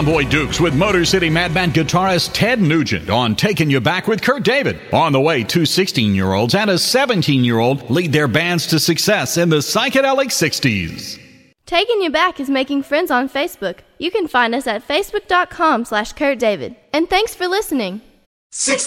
Amboy Dukes with Motor City Madman guitarist Ted Nugent on Taking You Back with Kurt David. On the way, two 16-year-olds and a 17-year-old lead their bands to success in the psychedelic 60s. Taking You Back is making friends on Facebook. You can find us at facebook.com/KurtDavid. And thanks for listening.